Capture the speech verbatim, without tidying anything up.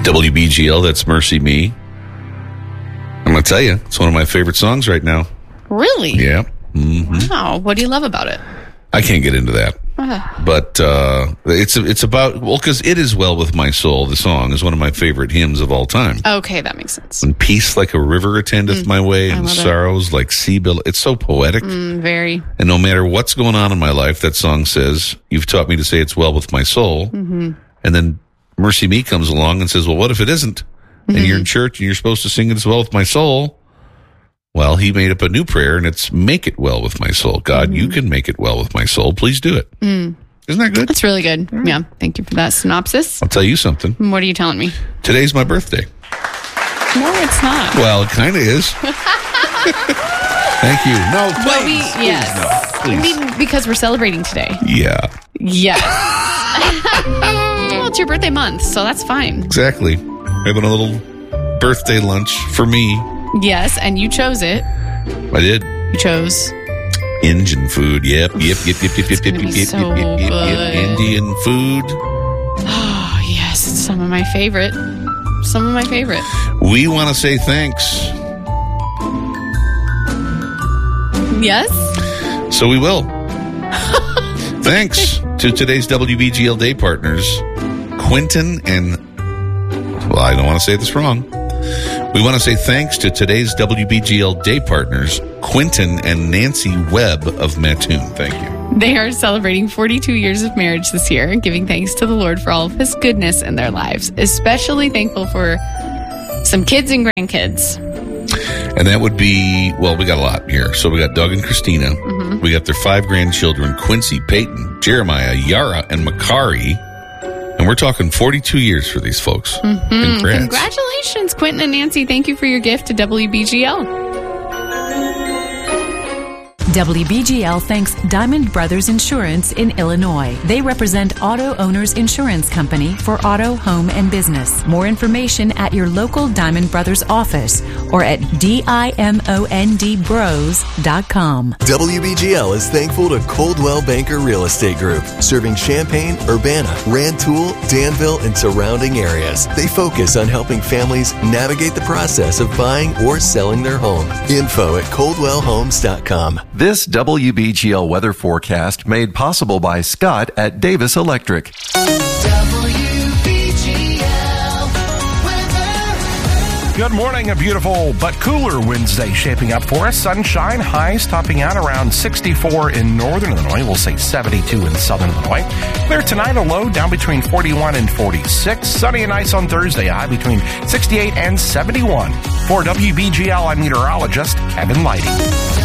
W B G L, that's Mercy Me. I'm going to tell you, it's one of my favorite songs right now. Really? Yeah. Mm-hmm. Wow. What do you love about it? I can't get into that. But uh, it's it's about, well, because It Is Well With My Soul, the song, is one of my favorite hymns of all time. Okay, that makes sense. And peace like a river attendeth mm, my way, and sorrows it. Like sea billows. It's so poetic. Mm, very. And no matter what's going on in my life, that song says, you've taught me to say it's well with my soul. Mm-hmm. And then Mercy Me comes along and says, well, what if it isn't? Mm-hmm. And you're in church and you're supposed to sing it as well with my soul. Well, he made up a new prayer, and it's make it well with my soul. God, mm-hmm. you can make it well with my soul. Please do it. Mm. Isn't that good? That's really good. Right. Yeah. Thank you for that synopsis. I'll tell you something. What are you telling me? Today's my birthday. No, it's not. Well, it kind of is. Thank you. No, please. Well, we, please, yes. No, please. I mean, because we're celebrating today. Yeah. Yes. Well, it's your birthday month, so that's fine. Exactly. Having a little birthday lunch for me. Yes, and you chose it. I did. You chose Indian food. Yep, yep, yep, yep, yep, yep, yep, yep, so yep, yep, yep, yep. Indian food. Oh, yes, it's some of my favorite. Some of my favorite. We want to say thanks. Yes? So we will. Thanks to today's W B G L Day partners, Quentin and, well, I don't want to say this wrong. We want to say thanks to today's W B G L Day partners, Quentin and Nancy Webb of Mattoon. Thank you. They are celebrating forty-two years of marriage this year, giving thanks to the Lord for all of his goodness in their lives. Especially thankful for some kids and grandkids. And that would be, well, we got a lot here. So we got Doug and Christina. Mm-hmm. We got their five grandchildren, Quincy, Peyton, Jeremiah, Yara, and Makari. And we're talking forty-two years for these folks. Mm-hmm. Congrats. Congratulations, Quentin and Nancy. Thank you for your gift to W B G L. W B G L thanks Diamond Brothers Insurance in Illinois. They represent Auto Owners Insurance Company for auto, home, and business. More information at your local Diamond Brothers office or at dimond bros dot com. W B G L is thankful to Coldwell Banker Real Estate Group, serving Champaign, Urbana, Rantoul, Danville, and surrounding areas. They focus on helping families navigate the process of buying or selling their home. Info at coldwell homes dot com. This W B G L weather forecast made possible by Scott at Davis Electric. W B G L weather. Good morning. A beautiful but cooler Wednesday shaping up for us. Sunshine, highs topping out around sixty-four in northern Illinois. We'll say seventy-two in southern Illinois. Clear tonight, a low down between forty-one and forty-six. Sunny and nice on Thursday, a high between sixty-eight and seventy-one. For W B G L, I'm meteorologist Kevin Lighty.